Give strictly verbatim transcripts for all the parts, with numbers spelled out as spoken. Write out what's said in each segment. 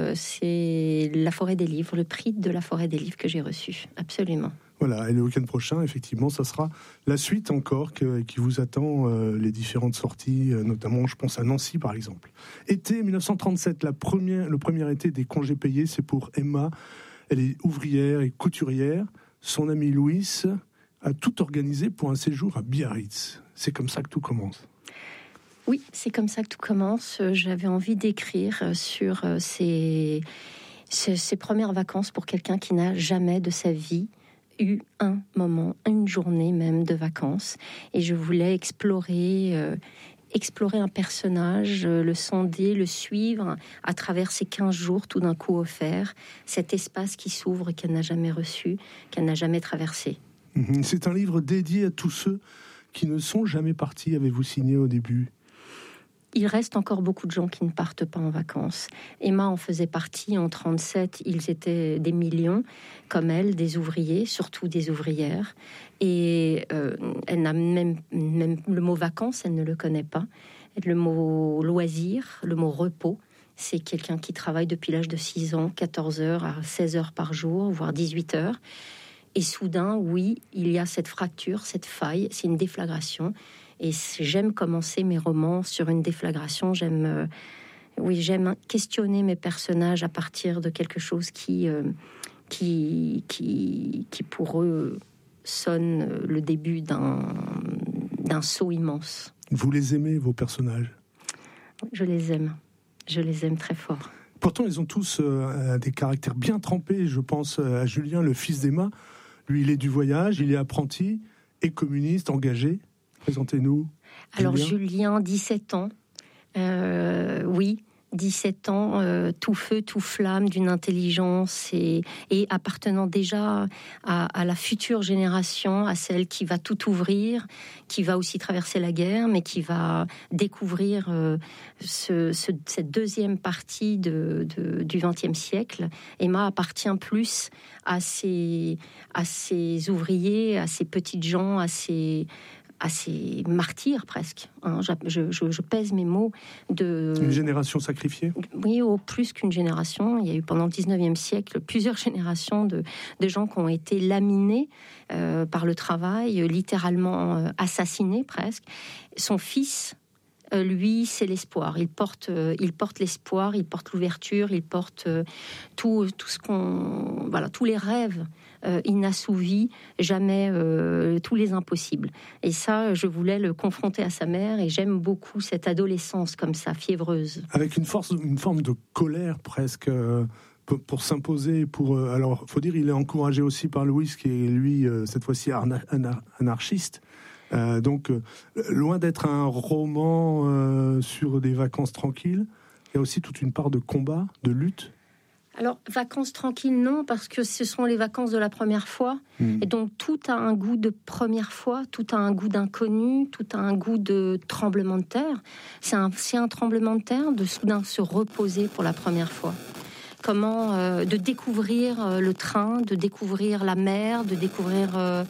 euh, c'est la Forêt des Livres, le prix de la Forêt des Livres que j'ai reçu, absolument. Voilà, et le week-end prochain, effectivement, ça sera la suite encore que, qui vous attend, euh, les différentes sorties, euh, notamment, je pense à Nancy, par exemple. Été dix-neuf cent trente-sept, la première, le premier été des congés payés, c'est pour Emma. Elle est ouvrière et couturière. Son ami Louis a tout organisé pour un séjour à Biarritz. C'est comme ça que tout commence. Oui, c'est comme ça que tout commence. J'avais envie d'écrire sur ces, ces, ces premières vacances pour quelqu'un qui n'a jamais de sa vie eu un moment, une journée même de vacances. Et je voulais explorer, euh, explorer un personnage, euh, le sonder, le suivre à travers ces quinze jours tout d'un coup offerts, cet espace qui s'ouvre, qu'elle n'a jamais reçu, qu'elle n'a jamais traversé. C'est un livre dédié à tous ceux qui ne sont jamais partis, avez-vous signé au début ? Il reste encore beaucoup de gens qui ne partent pas en vacances. Emma en faisait partie. En trente-sept, ils étaient des millions, comme elle, des ouvriers, surtout des ouvrières. Et euh, elle n'a même, même le mot vacances, elle ne le connaît pas. Le mot loisir, le mot repos, c'est quelqu'un qui travaille depuis l'âge de six ans, quatorze heures à seize heures par jour, voire dix-huit heures. Et soudain, oui, il y a cette fracture, cette faille, c'est une déflagration. Et j'aime commencer mes romans sur une déflagration. J'aime, euh, oui, j'aime questionner mes personnages à partir de quelque chose qui, euh, qui, qui, qui pour eux sonne le début d'un, d'un saut immense. Vous les aimez, vos personnages ? Je les aime. Je les aime très fort. Pourtant, ils ont tous euh, des caractères bien trempés. Je pense à Julien, le fils d'Emma. Lui, il est du voyage, il est apprenti et communiste, engagé. Présentez-nous. Alors, Julien, Julien dix-sept ans. Euh, oui, dix-sept ans, euh, tout feu, tout flamme, d'une intelligence et, et appartenant déjà à, à la future génération, à celle qui va tout ouvrir, qui va aussi traverser la guerre, mais qui va découvrir euh, ce, ce, cette deuxième partie de, de, du vingtième siècle. Emma appartient plus à ces, à ces ouvriers, à ces petites gens, à ces... à ces martyrs presque. Hein, je, je, je pèse mes mots. De... Une génération sacrifiée ? Oui, au plus qu'une génération. Il y a eu pendant le dix-neuvième siècle plusieurs générations de, de gens qui ont été laminés euh, par le travail, littéralement euh, assassinés presque. Son fils, euh, lui, c'est l'espoir. Il porte, euh, il porte l'espoir, il porte l'ouverture, il porte euh, tout, tout ce qu'on... Voilà, tous les rêves Euh, inassouvi, jamais euh, tous les impossibles. Et ça, je voulais le confronter à sa mère et j'aime beaucoup cette adolescence comme ça, fiévreuse. Avec une force, une forme de colère presque euh, pour, pour s'imposer. Pour euh, alors, faut dire, il est encouragé aussi par Louis, qui est lui euh, cette fois-ci anar- anar- anarchiste. Euh, donc, euh, loin d'être un roman euh, sur des vacances tranquilles, il y a aussi toute une part de combat, de lutte. Alors, vacances tranquilles, non, parce que ce sont les vacances de la première fois. Mmh. Et donc, tout a un goût de première fois, tout a un goût d'inconnu, tout a un goût de tremblement de terre. C'est un, c'est un tremblement de terre de soudain se reposer pour la première fois. Comment euh, de découvrir euh, le train, de découvrir la mer, de découvrir euh,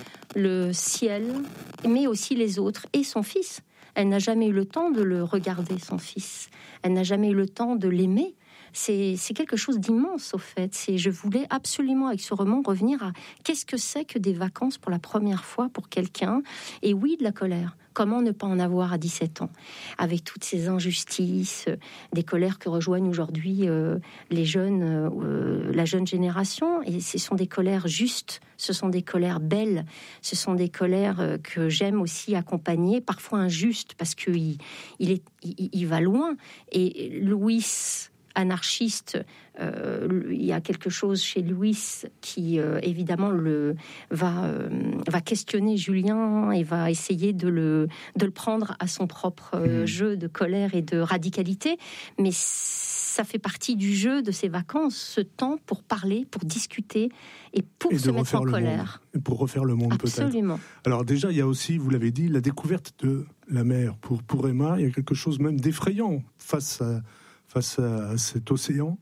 le ciel, mais aussi les autres et son fils. Elle n'a jamais eu le temps de le regarder, son fils. Elle n'a jamais eu le temps de l'aimer. C'est, c'est quelque chose d'immense, au fait. C'est, je voulais absolument, avec ce roman, revenir à qu'est-ce que c'est que des vacances pour la première fois pour quelqu'un. Et oui, de la colère. Comment ne pas en avoir à dix-sept ans, avec toutes ces injustices, des colères que rejoignent aujourd'hui euh, les jeunes, euh, la jeune génération. Et ce sont des colères justes, ce sont des colères belles, ce sont des colères euh, que j'aime aussi accompagner, parfois injustes, parce qu'il il est, il, il va loin. Et Louis... anarchiste, euh, il y a quelque chose chez Louis qui euh, évidemment le, va, euh, va questionner Julien et va essayer de le, de le prendre à son propre euh, mmh. jeu de colère et de radicalité, mais ça fait partie du jeu de ces vacances, ce temps pour parler, pour discuter et pour et se mettre en colère. Monde, pour refaire le monde. Absolument. Peut-être. Alors déjà, il y a aussi, vous l'avez dit, la découverte de la mer. Pour, pour Emma, il y a quelque chose même d'effrayant face à face à cet océan.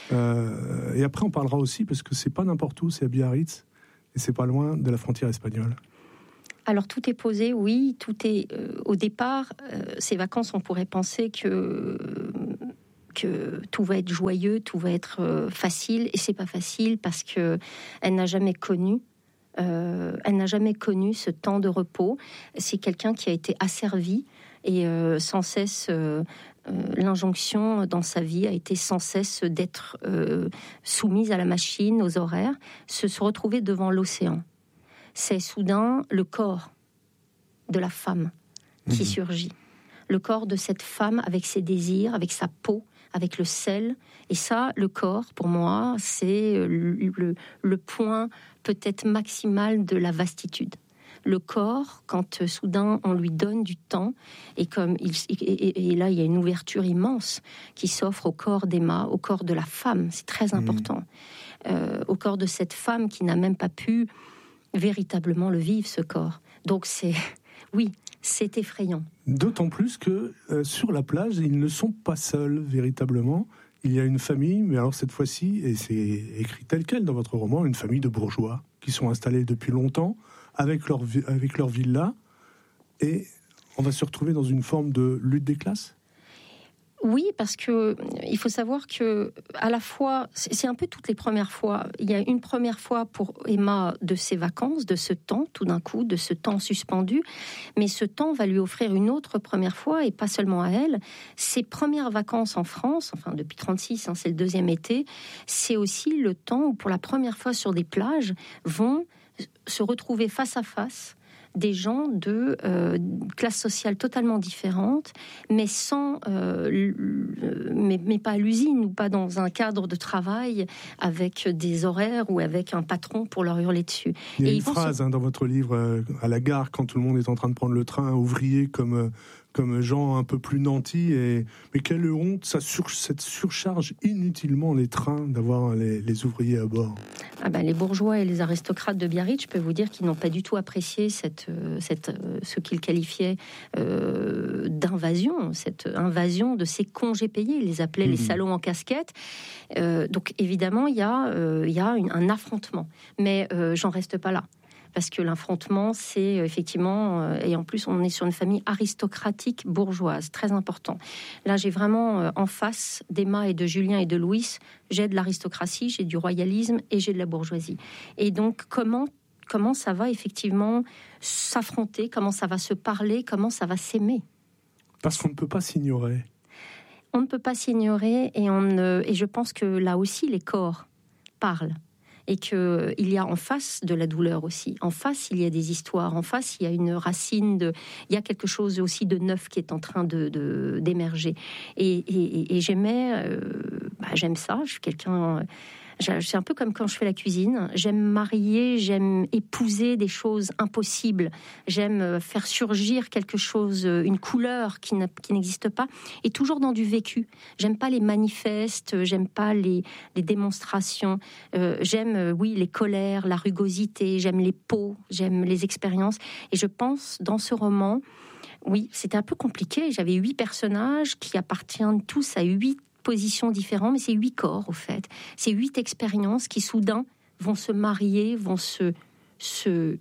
Euh, et après, on parlera aussi, parce que c'est pas n'importe où, c'est à Biarritz, et c'est pas loin de la frontière espagnole. Alors, tout est posé, oui, tout est... Euh, au départ, euh, ces vacances, on pourrait penser que... Euh, que tout va être joyeux, tout va être euh, facile, et c'est pas facile parce que elle n'a jamais connu. Euh, elle n'a jamais connu ce temps de repos. C'est quelqu'un qui a été asservi et euh, sans cesse, euh, euh, l'injonction dans sa vie a été sans cesse d'être euh, soumise à la machine, aux horaires, se, se retrouver devant l'océan. C'est soudain le corps de la femme qui mmh. surgit. Le corps de cette femme avec ses désirs, avec sa peau, avec le sel. Et ça, le corps, pour moi, c'est le, le, le point peut-être maximal de la vastitude. Le corps, quand euh, soudain on lui donne du temps, et, comme il, et, et, et là il y a une ouverture immense qui s'offre au corps d'Emma, au corps de la femme, c'est très important. Mmh. Euh, au corps de cette femme qui n'a même pas pu véritablement le vivre, ce corps. Donc c'est... Oui, c'est effrayant. D'autant plus que euh, sur la plage, ils ne sont pas seuls véritablement. Il y a une famille, mais alors cette fois-ci, et c'est écrit tel quel dans votre roman, une famille de bourgeois qui sont installés depuis longtemps avec leur, avec leur villa. Et on va se retrouver dans une forme de lutte des classes ? Oui, parce que il faut savoir que à la fois, c'est un peu toutes les premières fois. Il y a une première fois pour Emma de ses vacances, de ce temps, tout d'un coup, de ce temps suspendu. Mais ce temps va lui offrir une autre première fois, et pas seulement à elle. Ses premières vacances en France, enfin depuis trente-six, hein, c'est le deuxième été, c'est aussi le temps où, pour la première fois sur des plages, vont se retrouver face à face des gens de euh, classes sociales totalement différentes, mais sans, euh, mais, mais pas à l'usine ou pas dans un cadre de travail avec des horaires ou avec un patron pour leur hurler dessus. Il y a Et une phrase se... hein, dans votre livre, euh, à la gare, quand tout le monde est en train de prendre le train, ouvriers comme euh, comme gens un peu plus nantis, et mais quelle honte, ça sur, cette surcharge inutilement les trains d'avoir les, les ouvriers à bord. Ah ben, les bourgeois et les aristocrates de Biarritz, je peux vous dire qu'ils n'ont pas du tout apprécié cette, cette, ce qu'ils qualifiaient euh, d'invasion, cette invasion de ces congés payés. Ils les appelaient mmh. les salauds en casquette. Euh, donc évidemment, il y a, euh, il y a une, un affrontement. Mais euh, j'en reste pas là. Parce que l'affrontement, c'est effectivement... Euh, et en plus, on est sur une famille aristocratique bourgeoise, très important. Là, j'ai vraiment euh, en face d'Emma et de Julien et de Louis, j'ai de l'aristocratie, j'ai du royalisme et j'ai de la bourgeoisie. Et donc, comment, comment ça va effectivement s'affronter, comment ça va se parler, comment ça va s'aimer ? Parce qu'on ne peut pas s'ignorer. On ne peut pas s'ignorer, et, on ne, et je pense que là aussi, les corps parlent. Et qu'il y a en face de la douleur aussi. En face, il y a des histoires. En face, il y a une racine de... Il y a quelque chose aussi de neuf qui est en train de, de, d'émerger. Et, et, et j'aimais... Euh, bah, j'aime ça. Je suis quelqu'un... C'est un peu comme quand je fais la cuisine. J'aime marier, j'aime épouser des choses impossibles. J'aime faire surgir quelque chose, une couleur qui, qui n'existe pas, et toujours dans du vécu. J'aime pas les manifestes, j'aime pas les, les démonstrations. Euh, j'aime, oui, les colères, la rugosité, j'aime les peaux, j'aime les expériences. Et je pense, dans ce roman, oui, c'était un peu compliqué. J'avais huit personnages qui appartiennent tous à huit positions différentes, mais c'est huit corps, au fait. C'est huit expériences qui, soudain, vont se marier, vont se, se,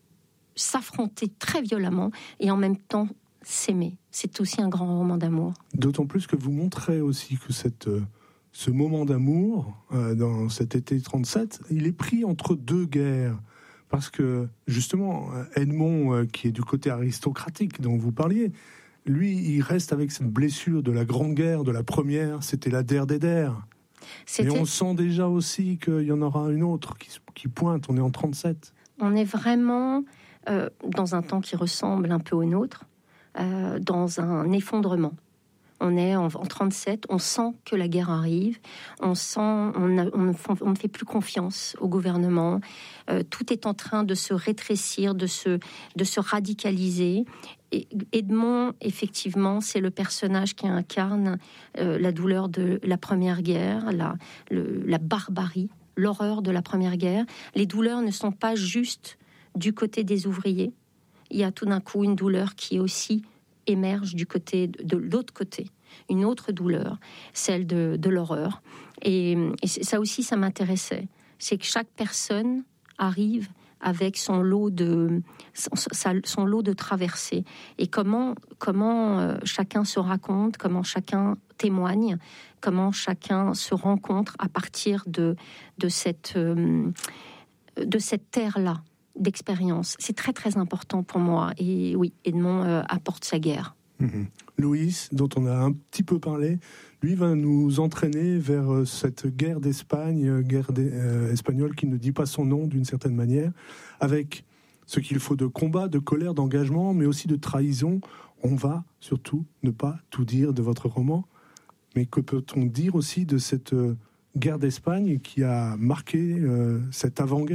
s'affronter très violemment et en même temps s'aimer. C'est aussi un grand roman d'amour. D'autant plus que vous montrez aussi que cette, euh, ce moment d'amour, euh, dans cet été trente-sept, il est pris entre deux guerres. Parce que, justement, Edmond, euh, qui est du côté aristocratique dont vous parliez, lui, il reste avec cette blessure de la Grande Guerre, de la première, c'était la der des der. Et on sent déjà aussi qu'il y en aura une autre qui, qui pointe, on est en trente-sept. On est vraiment euh, dans un temps qui ressemble un peu au nôtre, euh, dans un effondrement. On est en, en trente-sept, on sent que la guerre arrive, on sent, on, a, on, on ne fait plus confiance au gouvernement, euh, tout est en train de se rétrécir, de se, de se radicaliser. Et Edmond, effectivement, c'est le personnage qui incarne euh, la douleur de la Première Guerre, la, le, la barbarie, l'horreur de la Première Guerre. Les douleurs ne sont pas juste du côté des ouvriers. Il y a tout d'un coup une douleur qui aussi émerge du côté de, de l'autre côté, une autre douleur, celle de, de l'horreur. Et, et ça aussi, ça m'intéressait. C'est que chaque personne arrive avec son lot de, son, son lot de traversées. Et comment, comment euh, chacun se raconte, comment chacun témoigne, comment chacun se rencontre à partir de, de cette, euh, de cette terre-là d'expérience. C'est très très important pour moi. Et oui, Edmond euh, apporte sa guerre. Mmh. Louis, dont on a un petit peu parlé, lui va nous entraîner vers cette guerre d'Espagne, guerre des, euh, espagnole qui ne dit pas son nom d'une certaine manière, avec ce qu'il faut de combat, de colère, d'engagement, mais aussi de trahison. On va surtout ne pas tout dire de votre roman, mais que peut-on dire aussi de cette euh, guerre d'Espagne qui a marqué euh, cette avant-guerre ?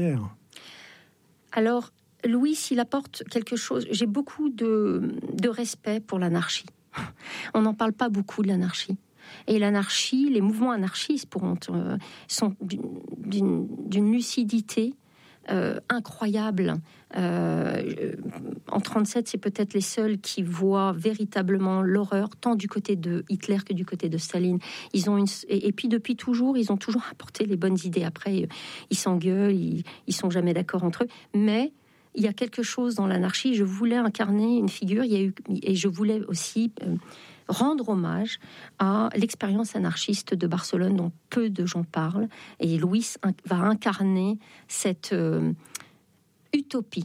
Alors, Louis, il apporte quelque chose. J'ai beaucoup de, de respect pour l'anarchie. On n'en parle pas beaucoup de l'anarchie. Et l'anarchie, les mouvements anarchistes pour, euh, sont d'une, d'une lucidité euh, incroyable. Euh, en trente-sept, c'est peut-être les seuls qui voient véritablement l'horreur, tant du côté de Hitler que du côté de Staline. Ils ont une, et, et puis depuis toujours, ils ont toujours apporté les bonnes idées. Après, ils s'engueulent, ils, ils sont jamais d'accord entre eux. Mais il y a quelque chose dans l'anarchie. Je voulais incarner une figure, il y a eu, et je voulais aussi euh, rendre hommage à l'expérience anarchiste de Barcelone, dont peu de gens parlent. Et Louis va incarner cette euh, utopie.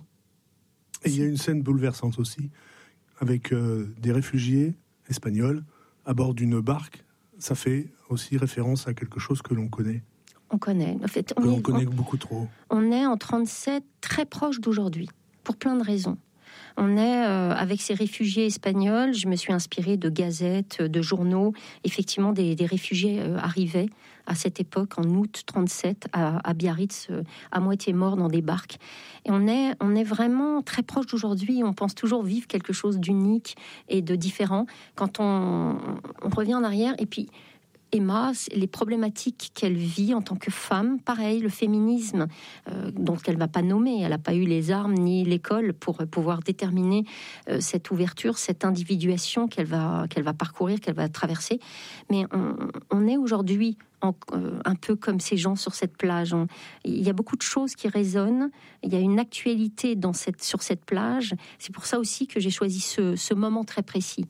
Et il y a une scène bouleversante aussi, avec euh, des réfugiés espagnols à bord d'une barque. Ça fait aussi référence à quelque chose que l'on connaît. On connaît. En fait, on, que l'on est, connaît on, beaucoup trop. On est en trente-sept très proche d'aujourd'hui, pour plein de raisons. On est euh, avec ces réfugiés espagnols. Je me suis inspirée de gazettes, de journaux. Effectivement, des, des réfugiés euh, arrivaient à cette époque, en août trente-sept, à, à Biarritz, euh, à moitié morts dans des barques. Et on est, on est vraiment très proche d'aujourd'hui. On pense toujours vivre quelque chose d'unique et de différent. Quand on, on revient en arrière, et puis Emma, les problématiques qu'elle vit en tant que femme, pareil, le féminisme, euh, dont elle ne va pas nommer, elle n'a pas eu les armes ni l'école pour pouvoir déterminer euh, cette ouverture, cette individuation qu'elle va, qu'elle va parcourir, qu'elle va traverser. Mais on, on est aujourd'hui en, euh, un peu comme ces gens sur cette plage. On, il y a beaucoup de choses qui résonnent, il y a une actualité dans cette, sur cette plage. C'est pour ça aussi que j'ai choisi ce, ce moment très précis.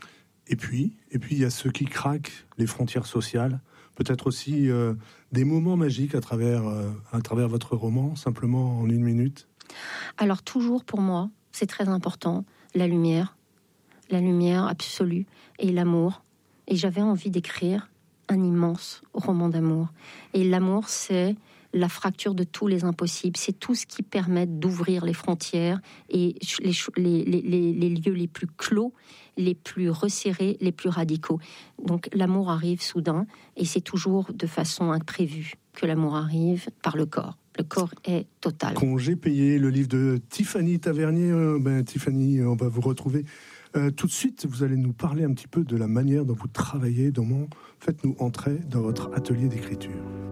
Et puis, et puis, il y a ceux qui craquent les frontières sociales. Peut-être aussi euh, des moments magiques à travers, euh, à travers votre roman, simplement en une minute. Alors toujours pour moi, c'est très important, la lumière, la lumière absolue et l'amour. Et j'avais envie d'écrire un immense roman d'amour. Et l'amour, c'est la fracture de tous les impossibles. C'est tout ce qui permet d'ouvrir les frontières et les, les, les, les lieux les plus clos, les plus resserrés, les plus radicaux. Donc l'amour arrive soudain et c'est toujours de façon imprévue que l'amour arrive par le corps. Le corps est total. Congé payé, le livre de Tiffany Tavernier. Euh, ben, Tiffany, on va vous retrouver euh, tout de suite. Vous allez nous parler un petit peu de la manière dont vous travaillez, dont faites-nous entrer dans votre atelier d'écriture.